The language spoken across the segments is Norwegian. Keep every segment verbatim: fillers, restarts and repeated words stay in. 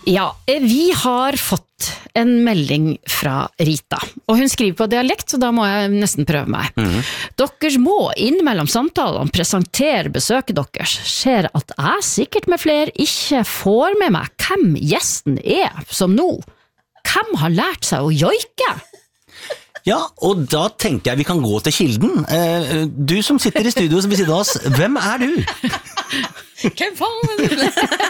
Ja, vi har fått en melding fra Rita, og hun skriver på dialekt, så da må jeg nesten prøve meg. Mm. Dere må innimellom samtalene presentere besøket deres. Ser at jeg sikkert med flere ikke får med meg hvem gjesten er, som nå. Hvem har lært seg å joike? Ja, og da tenker jeg vi kan gå til kilden. Eh, du som sitter i studio som vil si til oss, hvem er du? Hvem faen?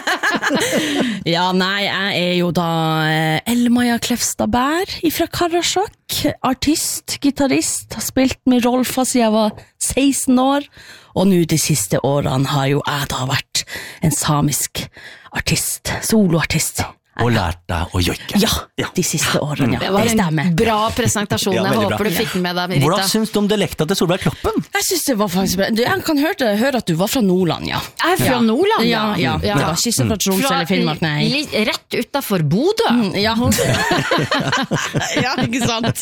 Ja, nei, jeg er jo da Elmaja Klefstad Bær fra Karasjok, artist, gitarrist, har spilt med Rolfa siden jeg var seksten år, og nå de siste årene har jo jeg da vært en samisk artist, soloartist. Og lært deg å joike. Ja, ja, de siste årene, ja. Det var en bra presentasjon, ja, jeg håper bra. du fikk den med deg, Rita. Hvordan synes du om dialekta til Solveig Kloppen? Jeg synes det var faktisk bra. Jeg kan høre, høre at du var fra Nordland, ja. Jeg er fra ja. Nordland, ja. Ja, ja. ja. Det var ikke fra Troms eller Finnmark, nei. Litt rett utenfor Bodø. Mm, ja. Ja, ikke sant?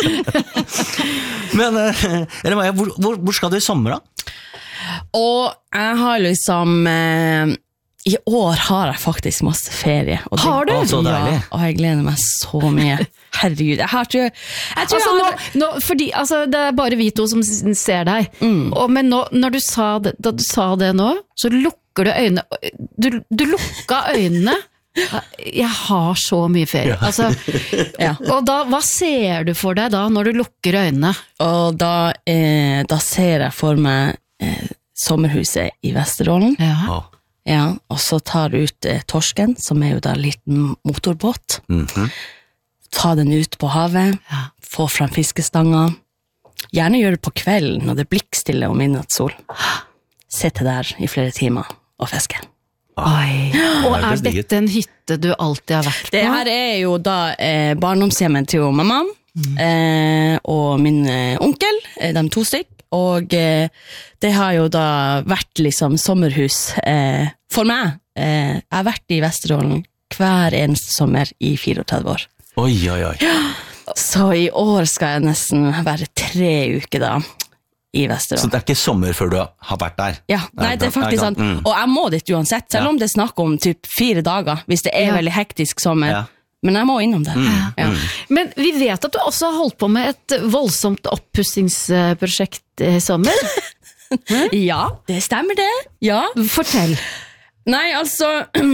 Men, uh, hvor, hvor, hvor skal du i sommer da? Og jeg har liksom... Uh, I år har jeg faktisk masse ferie. Og det, har du? Å, så deilig. Ja, og jeg gleder meg så mye. Herregud, jeg har ikke... Jeg tror altså, jeg har... nå, nå, fordi, altså, det er bare vi to som ser deg. Mm. Og, men nå, når du sa det, da du sa det nå, så lukker du øynene. Du, du lukka øynene. Jeg har så mye ferie. Ja. Altså, ja. Og da, hva ser du for deg da, når du lukker øynene? Og da, eh, da ser jeg for meg eh, sommerhuset i Vesterålen. Ja. Ja, og så tar du ut eh, torsken, som er jo da en liten motorbåt. Mm-hmm. Ta den ut på havet, ja. Få fram fiskestanger. Gjerne gjør det på kvelden, når det er blikkstille og midnattssol. Sitte der i flere timer og fiske. Oi. Og er dette en hytte du alltid har vært på? Det her er jo da eh, barndomshjemmen til mamma, mm. eh, og min eh, onkel, eh, de to stykk. Og eh, det har jo da vært liksom sommerhus eh, for meg. Eh, jeg har vært i Vesterålen hver eneste sommer i treogfire år. Oi, oi, oi. Ja. Så i år skal jeg nesten være tre uker da i Vesterålen. Så det er ikke sommer før du har vært der? Ja, nei, det er faktisk sant. Mm. Og jeg må dit uansett, selv ja. Om det er snakk om typ fire dager, hvis det er ja. Veldig hektisk sommer. Ja. Men jeg må innom det. Mm, ja. mm. Men vi vet at du også har holdt på med et voldsomt oppussingsprosjekt i sommer. Ja, det stemmer det. Ja. Fortell. Nei, altså,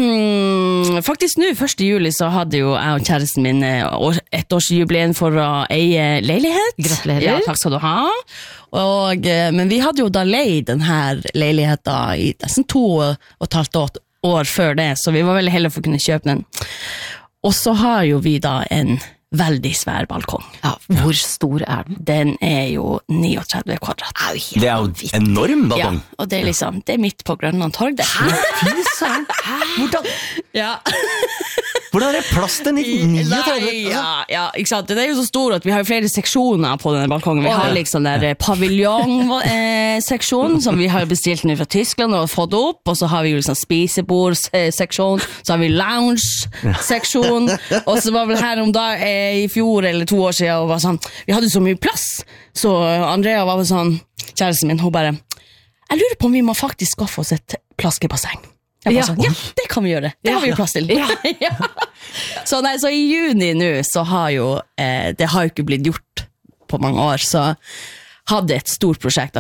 faktisk nå, første juli, så hadde jo jeg og kjæresten min et årsjubileum for å eie leilighet. Gratulerer. Ja, takk skal du ha. Og, men vi hadde jo da leid denne leiligheten i nesten to og et halvt år, år før det, så vi var veldig heldige for å kunne kjøpe den. Og så har jo vi da en veldig svær balkong. Ja, hvor stor er den? Den er jo trettini kvadrat. Det er jo enorm balkong. Ja, og det er liksom, det er midt på Grønland torg, det. Fy søren! Hvordan? Ja. Hvordan er det plass til trettini? Ja, ja, ikke sant? Den er jo så stor at vi har flere seksjoner på denne balkongen. Vi har liksom der paviljong-seksjon, som vi har bestilt ned fra Tyskland og fått opp, og så har vi jo liksom spisebord-seksjon, så har vi lounge-seksjon, og så var vel her om dag i fjor eller to år siden, og var sånn, vi hadde så mye plass, så Andrea var sånn, kjæresten min, hun bare, jeg lurer på om vi må faktisk skaffe oss et plaskebasseng. Jeg var ja. Sånn, ja, det kan vi gjøre. Det har vi jo plass til. Ja. Ja. Så, nei, så i juni nå, så har jo, eh, det har jo ikke blitt gjort på mange år, så hadde et stort prosjekt